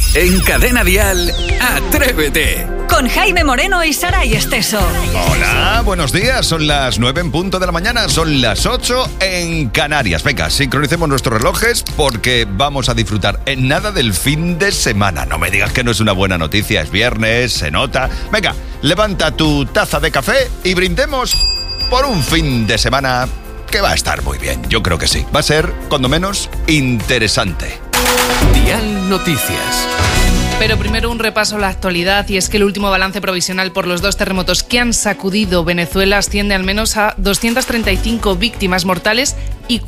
En Cadena Dial, Atrévete. Con Jaime Moreno y Saray Esteso. Hola, buenos días. Son las 9 en punto de la mañana, son las 8 en Canarias. Venga, sincronicemos nuestros relojes porque vamos a disfrutar en nada del fin de semana. No me digas que no es una buena noticia, es viernes, se nota. Venga, levanta tu taza de café y brindemos por un fin de semana que va a estar muy bien. Yo creo que sí. Va a ser, cuando menos, interesante. Dial Noticias. Pero primero un repaso a la actualidad, y es que el último balance provisional por los 2 terremotos que han sacudido Venezuela asciende al menos a 235 víctimas mortales y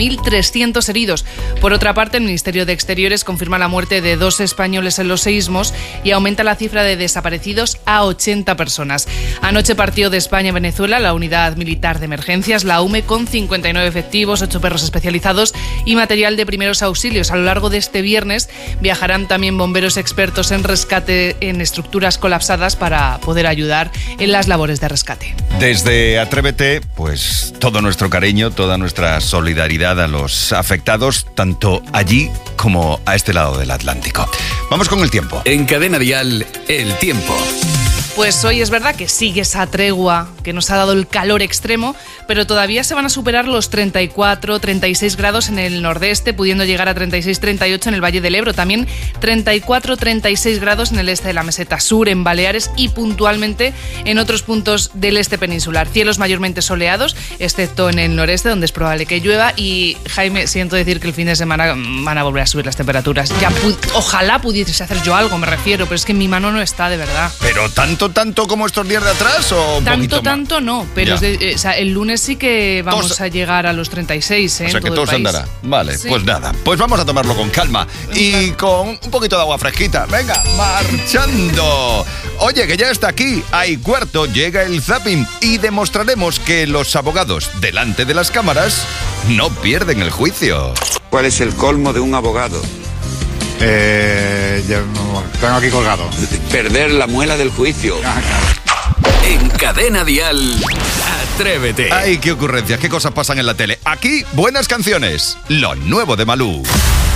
4.300 heridos. Por otra parte, el Ministerio de Exteriores confirma la muerte de 2 españoles en los seísmos y aumenta la cifra de desaparecidos a 80 personas. Anoche partió de España a Venezuela la Unidad Militar de Emergencias, la UME, con 59 efectivos, 8 perros especializados y material de primeros auxilios. A lo largo de este viernes viajarán también bomberos expertos en rescate en estructuras colapsadas para poder ayudar en las labores de rescate. Desde Atrévete, pues todo nuestro cariño, toda nuestra solidaridad a los afectados, tanto allí como a este lado del Atlántico. Vamos con el tiempo. En Cadena Dial, el tiempo. Pues hoy es verdad que sigue esa tregua que nos ha dado el calor extremo, pero todavía se van a superar los 34, 36 grados en el nordeste, pudiendo llegar a 36, 38 en el Valle del Ebro. También 34, 36 grados en el este de la meseta sur, en Baleares y puntualmente en otros puntos del este peninsular. Cielos mayormente soleados, excepto en el noreste, donde es probable que llueva. Y, Jaime, siento decir que el fin de semana van a volver a subir las temperaturas. Ya ojalá pudiese hacer yo algo, me refiero, pero es que en mi mano no está, de verdad. ¿Pero tanto como estos días de atrás o tanto no, pero o sea, el lunes sí que vamos a llegar a los 36, o sea, que en todo el se país. andará. Vale, Sí. pues nada. Pues vamos a tomarlo con calma y con un poquito de agua fresquita. Venga, marchando. Oye, que ya está aquí. A y cuarto llega el zapping y demostraremos que los abogados delante de las cámaras no pierden el juicio. ¿Cuál es el colmo de un abogado? Ya tengo aquí colgado. Perder la muela del juicio. En Cadena Dial, Atrévete. Ay, qué ocurrencias, qué cosas pasan en la tele. Aquí, buenas canciones. Lo nuevo de Malú.